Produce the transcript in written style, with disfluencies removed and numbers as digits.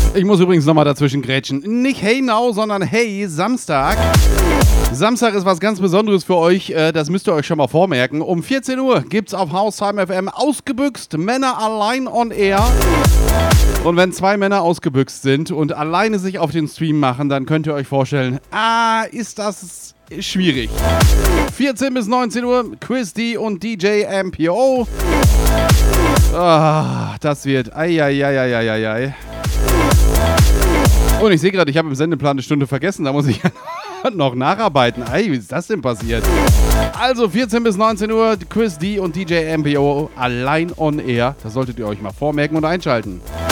Ich muss übrigens nochmal dazwischen grätschen. Nicht Hey Now, sondern Hey Samstag. Samstag ist was ganz Besonderes für euch, das müsst ihr euch schon mal vormerken. Um 14 Uhr gibt's auf Haustime FM ausgebüxt Männer allein on air. Und wenn 2 Männer ausgebüxt sind und alleine sich auf den Stream machen, dann könnt ihr euch vorstellen, ist das schwierig. 14 bis 19 Uhr, Chris D und DJ MPO. Das wird ei. Und ich sehe gerade, ich habe im Sendeplan eine Stunde vergessen, da muss ich noch nacharbeiten. Wie ist das denn passiert? Also 14 bis 19 Uhr, Chris D und DJ MPO allein on air. Das solltet ihr euch mal vormerken und einschalten.